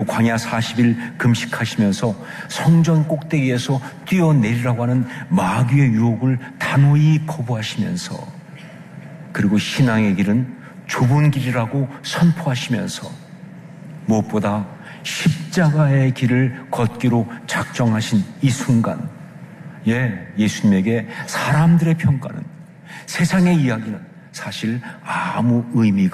광야 40일 금식하시면서 성전 꼭대기에서 뛰어내리라고 하는 마귀의 유혹을 단호히 거부하시면서, 그리고 신앙의 길은 좁은 길이라고 선포하시면서, 무엇보다 십자가의 길을 걷기로 작정하신 이 순간, 예수님에게 사람들의 평가는, 세상의 이야기는 사실 아무 의미가